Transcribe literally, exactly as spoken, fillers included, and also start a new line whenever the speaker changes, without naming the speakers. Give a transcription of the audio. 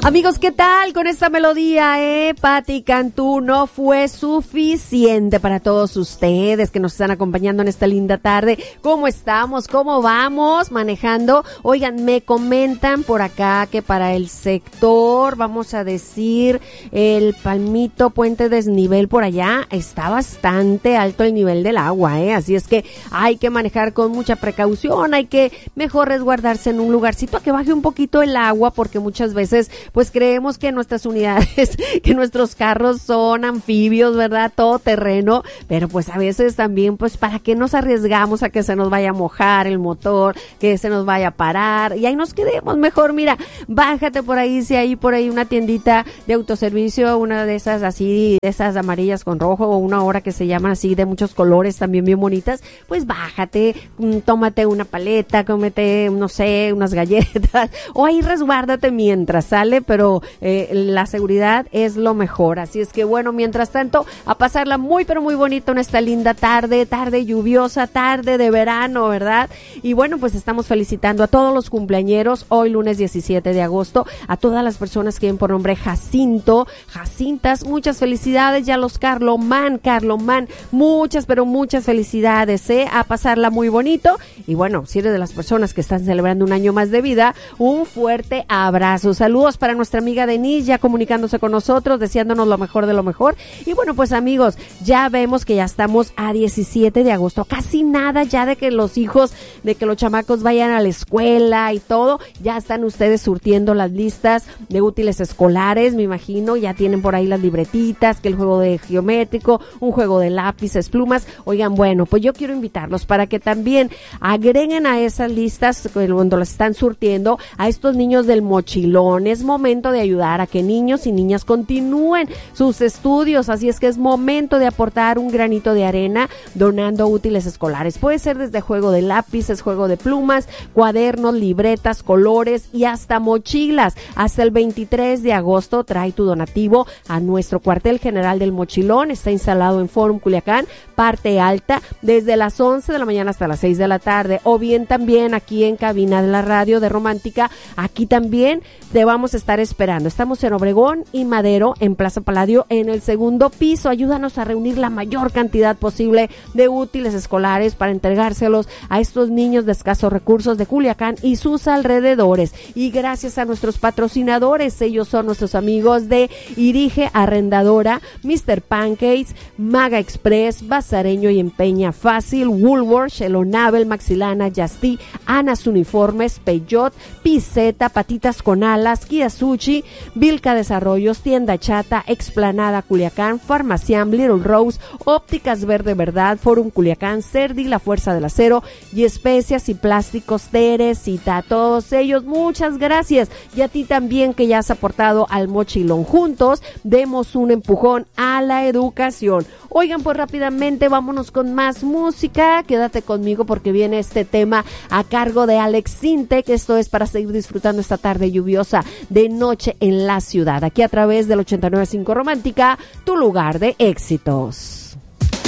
Amigos, ¿qué tal con esta melodía, eh? Patti Cantú, no fue suficiente para todos ustedes que nos están acompañando en esta linda tarde. ¿Cómo estamos? ¿Cómo vamos manejando? Oigan, me comentan por acá que para el sector, vamos a decir, el Palmito, Puente Desnivel por allá, está bastante alto el nivel del agua, eh. Así es que hay que manejar con mucha precaución, hay que mejor resguardarse en un lugarcito a que baje un poquito el agua, porque muchas veces pues creemos que nuestras unidades, que nuestros carros son anfibios, ¿verdad? Todo terreno, pero pues a veces también, pues para qué nos arriesgamos a que se nos vaya a mojar el motor, que se nos vaya a parar y ahí nos quedemos. Mejor, mira, bájate por ahí, si hay por ahí una tiendita de autoservicio, una de esas así, de esas amarillas con rojo, o una hora que se llaman así de muchos colores también bien bonitas, pues bájate, tómate una paleta, cómete, no sé, unas galletas, o ahí resguárdate mientras sale, pero eh, la seguridad es lo mejor. Así es que bueno, mientras tanto, a pasarla muy pero muy bonito en esta linda tarde, tarde lluviosa, tarde de verano, ¿verdad? Y bueno, pues estamos felicitando a todos los cumpleañeros, hoy lunes diecisiete de agosto, a todas las personas que ven por nombre Jacinto, Jacintas, muchas felicidades, ya los Carlomán, Carlomán, muchas pero muchas felicidades, ¿eh? A pasarla muy bonito, y bueno, si eres de las personas que están celebrando un año más de vida, un fuerte abrazo, saludos para nuestra amiga Denise, ya comunicándose con nosotros, deseándonos lo mejor de lo mejor. Y bueno, pues amigos, ya vemos que ya estamos a diecisiete de agosto, casi nada ya de que los hijos, de que los chamacos vayan a la escuela y todo, ya están ustedes surtiendo las listas de útiles escolares, me imagino, ya tienen por ahí las libretitas, que el juego de geométrico, un juego de lápices, plumas. Oigan, bueno, pues yo quiero invitarlos para que también agreguen a esas listas, cuando las están surtiendo, a estos niños del mochilón. Es momento de ayudar a que niños y niñas continúen sus estudios, así es que es momento de aportar un granito de arena donando útiles escolares. Puede ser desde juego de lápices, juego de plumas, cuadernos, libretas, colores y hasta mochilas. Hasta el veintitrés de agosto trae tu donativo a nuestro cuartel general del Mochilón. Está instalado en Forum Culiacán, parte alta, desde las once de la mañana hasta las seis de la tarde, o bien también aquí en cabina de la radio de Romántica. Aquí también te vamos a estar esperando. Estamos en Obregón y Madero, en Plaza Palladio, en el segundo piso. Ayúdanos a reunir la mayor cantidad posible de útiles escolares para entregárselos a estos niños de escasos recursos de Culiacán y sus alrededores. Y gracias a nuestros patrocinadores, ellos son nuestros amigos de Irige Arrendadora, mister Pancakes, Maga Express, Bazareño y Empeña Fácil, Woolworth, Elonabel, Maxilana, Yastí, Anas Uniformes, Peyot, Piseta, Patitas con Alas, Kia Sushi, Vilca Desarrollos, Tienda Chata, Explanada Culiacán, Farmaciam, Little Rose, Ópticas Verde Verdad, Forum Culiacán, Cerdi, La Fuerza del Acero y Especias y Plásticos Teresita. A todos ellos, muchas gracias. Y a ti también que ya has aportado al Mochilón. Juntos, demos un empujón a la educación. Oigan, pues rápidamente vámonos con más música. Quédate conmigo porque viene este tema a cargo de Alex Sintek. Esto es para seguir disfrutando esta tarde lluviosa de noche en la ciudad. Aquí a través del ochenta y nueve punto cinco Romántica, tu lugar de éxitos.